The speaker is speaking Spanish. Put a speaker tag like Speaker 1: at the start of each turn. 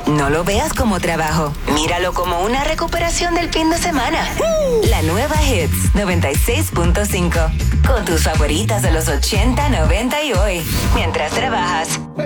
Speaker 1: No lo veas como trabajo. Míralo como una recuperación del fin de semana. La nueva Hits 96.5. Con tus favoritas de los 80, 90 y hoy. Mientras trabajas.